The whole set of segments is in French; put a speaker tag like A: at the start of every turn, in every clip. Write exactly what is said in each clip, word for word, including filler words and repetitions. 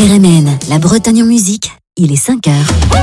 A: R M N, la Bretagne en musique, il est cinq heures.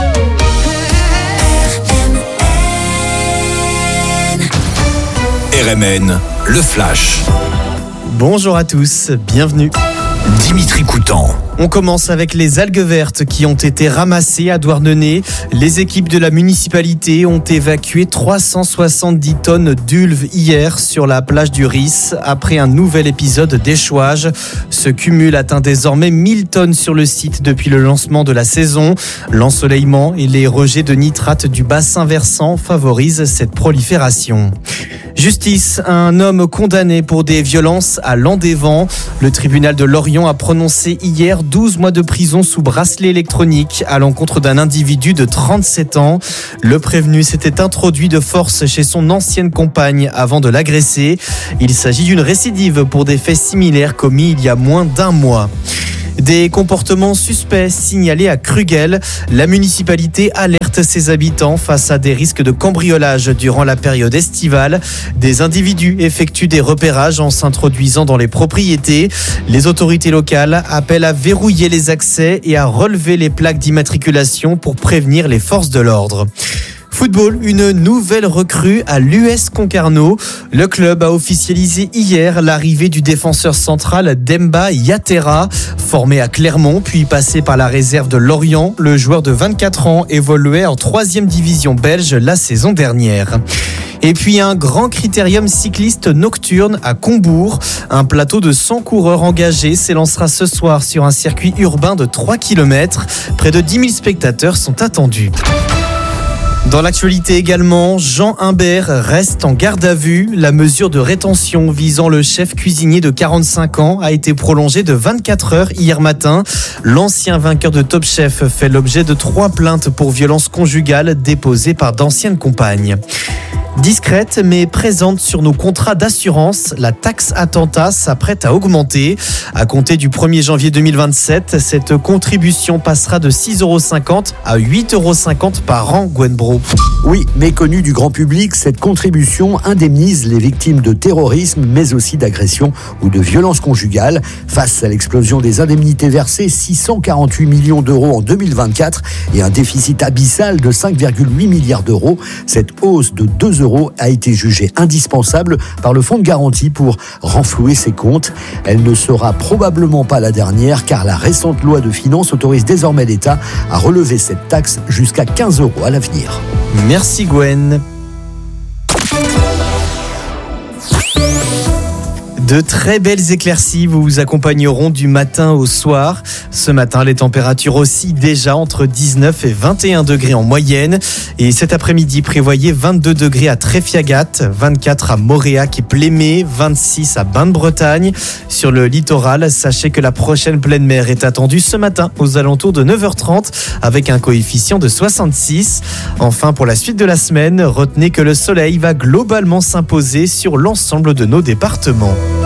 B: R M N, le Flash.
C: Bonjour à tous, bienvenue.
B: Dimitri Coutan.
C: On commence avec les algues vertes qui ont été ramassées à Douarnenez. Les équipes de la municipalité ont évacué trois cent soixante-dix tonnes d'ulves hier sur la plage du Ris après un nouvel épisode d'échouage. Ce cumul atteint désormais mille tonnes sur le site depuis le lancement de la saison. L'ensoleillement et les rejets de nitrate du bassin versant favorisent cette prolifération. Justice, un homme condamné pour des violences à Landévent. Le tribunal de Lorient a prononcé hier douze mois de prison sous bracelet électronique à l'encontre d'un individu de trente-sept ans. Le prévenu s'était introduit de force chez son ancienne compagne avant de l'agresser. Il s'agit d'une récidive pour des faits similaires commis il y a moins d'un mois. Des comportements suspects signalés à Krugel. La municipalité alerte ses habitants face à des risques de cambriolage durant la période estivale. Des individus effectuent des repérages en s'introduisant dans les propriétés. Les autorités locales appellent à verrouiller les accès et à relever les plaques d'immatriculation pour prévenir les forces de l'ordre. Football, une nouvelle recrue à l'U S Concarneau. Le club a officialisé hier l'arrivée du défenseur central Demba Yatera. Formé à Clermont, puis passé par la réserve de Lorient, le joueur de vingt-quatre ans évoluait en troisième division belge la saison dernière. Et puis un grand critérium cycliste nocturne à Combourg. Un plateau de cent coureurs engagés s'élancera ce soir sur un circuit urbain de trois kilomètres. Près de dix mille spectateurs sont attendus. Dans l'actualité également, Jean Humbert reste en garde à vue. La mesure de rétention visant le chef cuisinier de quarante-cinq ans a été prolongée de vingt-quatre heures hier matin. L'ancien vainqueur de Top Chef fait l'objet de trois plaintes pour violences conjugales déposées par d'anciennes compagnes. Discrète mais présente sur nos contrats d'assurance, la taxe attentat s'apprête à augmenter. À compter du premier janvier deux mille vingt-sept, cette contribution passera de six euros cinquante à huit euros cinquante par an, Gwen Bro.
D: Oui, méconnue du grand public, cette contribution indemnise les victimes de terrorisme, mais aussi d'agression ou de violence conjugale. Face à l'explosion des indemnités versées, six cent quarante-huit millions d'euros en deux mille vingt-quatre et un déficit abyssal de cinq virgule huit milliards d'euros, cette hausse de deux euros a été jugée indispensable par le fonds de garantie pour renflouer ses comptes. Elle ne sera probablement pas la dernière car la récente loi de finances autorise désormais l'État à relever cette taxe jusqu'à quinze euros à l'avenir.
C: Merci Gwen. De très belles éclaircies vous vous accompagneront du matin au soir. Ce matin, les températures oscillent déjà entre dix-neuf et vingt et un degrés en moyenne. Et cet après-midi, prévoyez vingt-deux degrés à Tréfiagat, vingt-quatre à Moréac et Plémé, vingt-six à Bain-de-Bretagne. Sur le littoral, sachez que la prochaine pleine mer est attendue ce matin aux alentours de neuf heures trente avec un coefficient de soixante-six. Enfin, pour la suite de la semaine, retenez que le soleil va globalement s'imposer sur l'ensemble de nos départements.